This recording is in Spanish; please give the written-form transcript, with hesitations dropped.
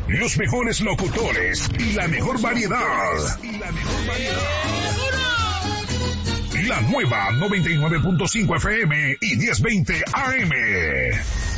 los mejores locutores y la mejor variedad. La nueva 99.5 FM y 1020 AM.